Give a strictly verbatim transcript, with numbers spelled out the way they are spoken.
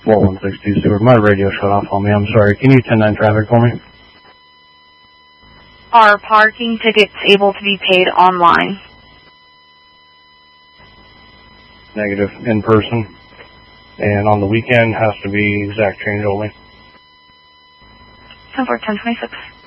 four one six two Stewart. My radio shut off on me. I'm sorry. Can you ten nine traffic for me? Are parking tickets able to be paid online? Negative. In person. And on the weekend has to be exact change only. ten four ten twenty-six.